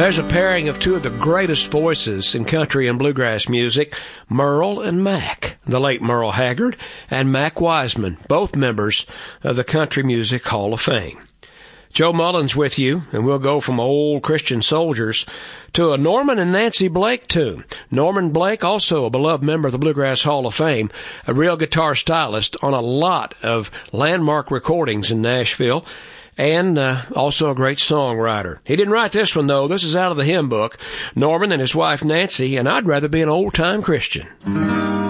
There's a pairing of two of the greatest voices in country and bluegrass music, Merle and Mac, the late Merle Haggard and Mac Wiseman, both members of the Country Music Hall of Fame. Joe Mullins with you, and we'll go from old Christian soldiers to a Norman and Nancy Blake tune. Norman Blake, also a beloved member of the Bluegrass Hall of Fame, a real guitar stylist on a lot of landmark recordings in Nashville, and also a great songwriter. He didn't write this one, though. This is out of the hymn book. Norman and his wife Nancy, and I'd rather be an old-time Christian.